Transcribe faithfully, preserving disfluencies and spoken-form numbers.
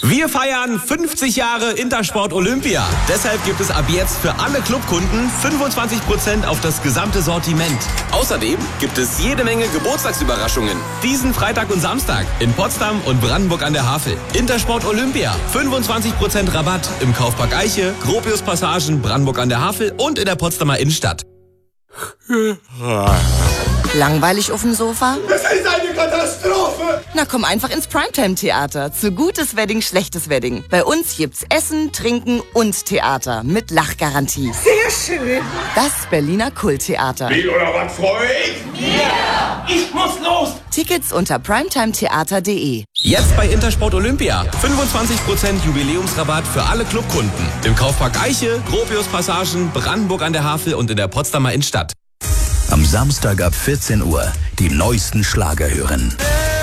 Wir feiern fünfzig Jahre Intersport Olympia. Deshalb gibt es ab jetzt für alle Clubkunden fünfundzwanzig Prozent auf das gesamte Sortiment. Außerdem gibt es jede Menge Geburtstagsüberraschungen. Diesen Freitag und Samstag in Potsdam und Brandenburg an der Havel. Intersport Olympia. fünfundzwanzig Prozent Rabatt im Kaufpark Eiche, Gropius Passagen, Brandenburg an der Havel und in der Potsdamer Innenstadt. Langweilig auf dem Sofa? Das ist eine Katastrophe! Na komm einfach ins Primetime-Theater. Zu gutes Wedding, schlechtes Wedding. Bei uns gibt's Essen, Trinken und Theater mit Lachgarantie. Sehr schön! Das Berliner Kulttheater. Wie oder was freue ich? Yeah. Ich muss los! Tickets unter primetimetheater punkt de. Jetzt bei Intersport Olympia. fünfundzwanzig Prozent Jubiläumsrabatt für alle Clubkunden. Im Kaufpark Eiche, Gropius Passagen, Brandenburg an der Havel und in der Potsdamer Innenstadt. Am Samstag ab vierzehn Uhr die neuesten Schlager hören.